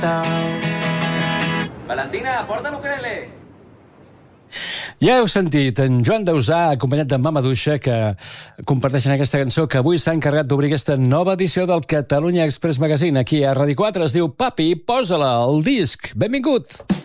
Valentina, porta l'ukelele! Ja heu sentit en Joan Dausà, acompanyat de Mama Duixa, que comparteixen aquesta cançó que avui s'ha encarregat d'obrir aquesta nova edició del Catalunya Express Magazine aquí a Ràdio 4. Es diu Papi, posa-la, el disc. Benvingut!